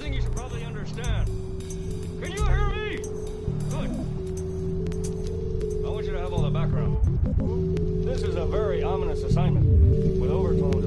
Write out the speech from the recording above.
thing you should probably understand. Can you hear me? Good. I want you to have all the background. This is a very ominous assignment, with overtones